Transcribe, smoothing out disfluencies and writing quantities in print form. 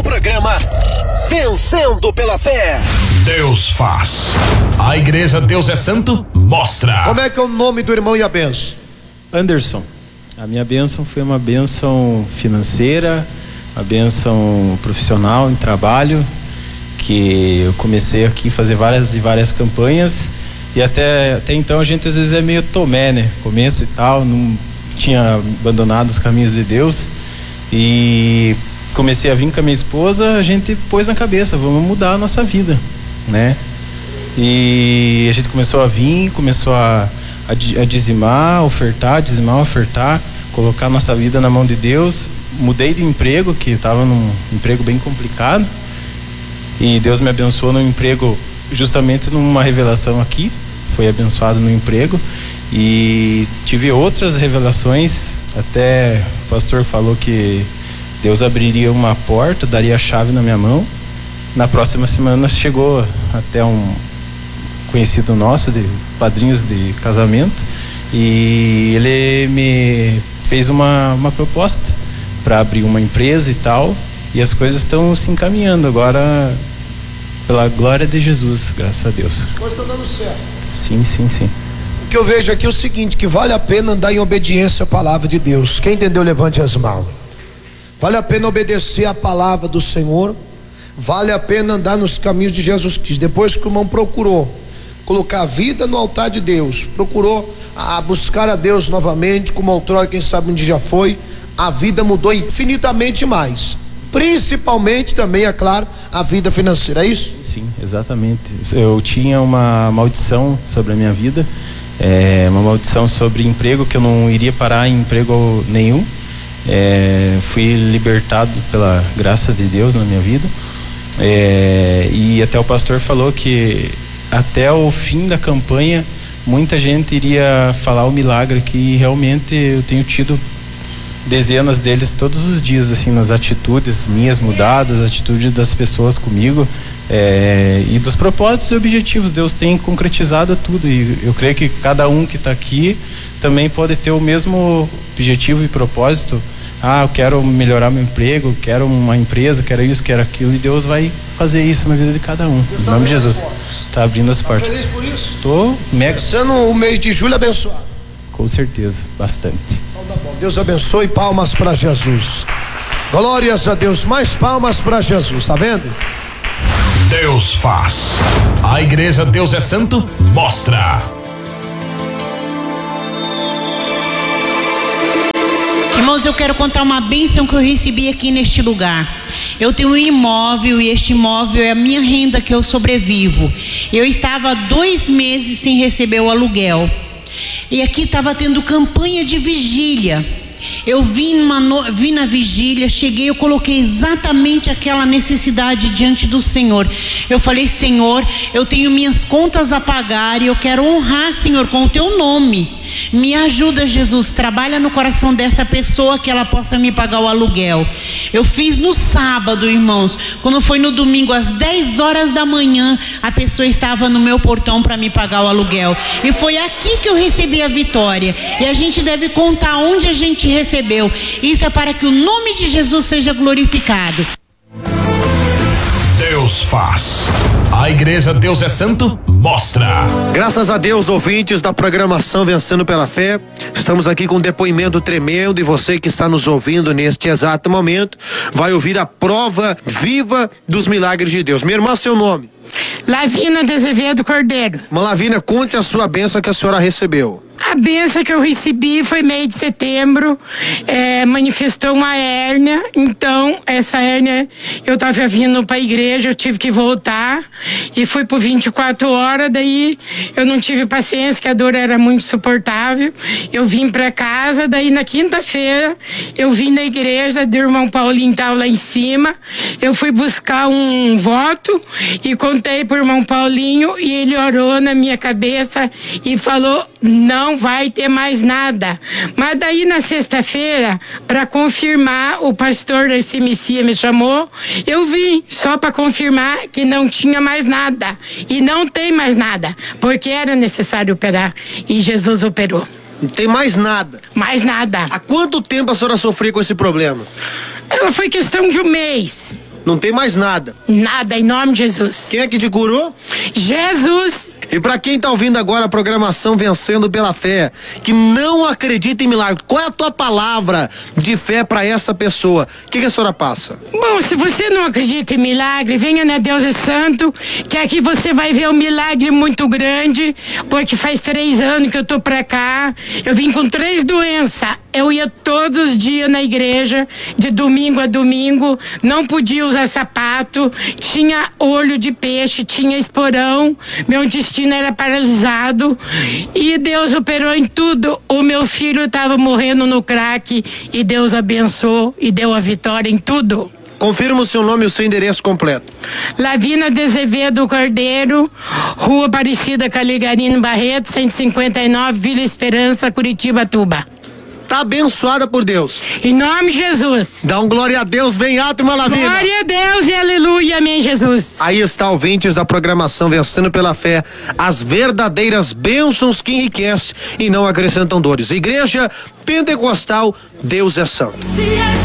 no programa Vencendo pela Fé. Deus faz. A igreja Deus é Santo mostra. Como é que é o nome do irmão e a bênção? Anderson. A minha bênção foi uma bênção financeira, uma bênção profissional em trabalho, que eu comecei aqui a fazer várias campanhas, e até então a gente às vezes é meio tomé, né? Começo e tal, não tinha abandonado os caminhos de Deus, e comecei a vir com a minha esposa, a gente pôs na cabeça, vamos mudar a nossa vida, né? E a gente começou a vir, começou a dizimar, ofertar, colocar nossa vida na mão de Deus. Mudei de emprego, que estava num emprego bem complicado, e Deus me abençoou no emprego, justamente numa revelação aqui. Foi abençoado no emprego, e tive outras revelações. Até o pastor falou que Deus abriria uma porta, daria a chave na minha mão. Na próxima semana chegou até um conhecido nosso, de padrinhos de casamento, e ele me fez uma proposta para abrir uma empresa e tal, e as coisas estão se encaminhando agora, pela glória de Jesus, graças a Deus. Coisa está dando certo. Sim. O que eu vejo aqui é o seguinte, que vale a pena andar em obediência à palavra de Deus. Quem entendeu, levante as mãos. Vale a pena obedecer à palavra do Senhor, vale a pena andar nos caminhos de Jesus Cristo. Depois que o irmão procurou colocar a vida no altar de Deus, procurou buscar a Deus novamente, como outrora, quem sabe um dia já foi, a vida mudou infinitamente mais, principalmente também, é claro, a vida financeira, é isso? Sim, exatamente. Eu tinha uma maldição sobre a minha vida, uma maldição sobre emprego, que eu não iria parar em emprego nenhum. Fui libertado pela graça de Deus na minha vida, e até o pastor falou que até o fim da campanha muita gente iria falar o milagre, que realmente eu tenho tido dezenas deles todos os dias, assim, nas atitudes minhas mudadas, atitudes das pessoas comigo, e dos propósitos e objetivos. Deus tem concretizado tudo, e eu creio que cada um que está aqui também pode ter o mesmo objetivo e propósito. Eu quero melhorar meu emprego, quero uma empresa, quero isso, quero aquilo, e Deus vai fazer isso na vida de cada um. Em nome de Jesus. Está abrindo as portas. Feliz por isso? Estou mega. Sendo o mês de julho abençoado. Com certeza, bastante. Então tá bom. Deus abençoe, palmas para Jesus. Glórias a Deus, mais palmas para Jesus, tá vendo? Deus faz. A igreja Deus é Santo mostra. Irmãos, eu quero contar uma bênção que eu recebi aqui neste lugar. Eu tenho um imóvel, e este imóvel é a minha renda que eu sobrevivo. Eu estava 2 meses sem receber o aluguel, e aqui estava tendo campanha de vigília. Eu vim na vigília, cheguei, eu coloquei exatamente aquela necessidade diante do Senhor. Eu falei: Senhor, eu tenho minhas contas a pagar, e eu quero honrar, Senhor, com o teu nome. Me ajuda, Jesus, trabalha no coração dessa pessoa, que ela possa me pagar o aluguel. Eu fiz no sábado, irmãos. Quando foi no domingo, às 10 horas da manhã, a pessoa estava no meu portão para me pagar o aluguel. E foi aqui que eu recebi a vitória. E a gente deve contar onde a gente recebeu. Isso é para que o nome de Jesus seja glorificado. Deus faz. A igreja Deus é Santo mostra. Graças a Deus, ouvintes da programação Vencendo pela Fé, estamos aqui com um depoimento tremendo, e você que está nos ouvindo neste exato momento vai ouvir a prova viva dos milagres de Deus. Minha irmã, seu nome? Lavina de Azevedo Cordeiro. Irmã Lavina, conte a sua bênção que a senhora recebeu. A benção que eu recebi foi mês de setembro, manifestou uma hérnia. Então essa hérnia, eu tava vindo pra igreja, eu tive que voltar e fui por 24 horas, daí eu não tive paciência, que a dor era muito suportável. Eu vim pra casa, daí na quinta-feira eu vim na igreja do irmão Paulinho, tava lá em cima. Eu fui buscar um voto e contei pro irmão Paulinho, e ele orou na minha cabeça e falou: não vai ter mais nada. Mas daí na sexta-feira, para confirmar, o pastor da SMC me chamou, eu vim só para confirmar que não tinha mais nada, e não tem mais nada, porque era necessário operar, e Jesus operou. Não tem mais nada? Mais nada. Há quanto tempo a senhora sofria com esse problema? Ela foi questão de um mês. Não tem mais nada. Nada, em nome de Jesus. Quem é que te curou? Jesus. E pra quem tá ouvindo agora a programação Vencendo pela Fé, que não acredita em milagre, qual é a tua palavra de fé pra essa pessoa? O que a senhora passa? Bom, se você não acredita em milagre, venha na Deus é Santo, que aqui você vai ver um milagre muito grande, porque faz 3 anos que eu tô pra cá, eu vim com 3 doenças, eu ia todos os dias na igreja, de domingo a domingo, não podia usar sapato, tinha olho de peixe, tinha esporão, meu intestino era paralisado, e Deus operou em tudo. O meu filho estava morrendo no crack, e Deus abençoou e deu a vitória em tudo. Confirma o seu nome e o seu endereço completo. Lavina de Azevedo Cordeiro, Rua Aparecida Caligarino Barreto, 159, Vila Esperança, Curitiba, Tuba. Tá abençoada por Deus. Em nome de Jesus. Dá um glória a Deus, bem alto, irmã Lavina. Glória a Deus e aleluia, amém, Jesus. Aí está, ouvintes da programação Vencendo pela Fé, as verdadeiras bênçãos que enriquecem e não acrescentam dores. Igreja Pentecostal, Deus é Santo.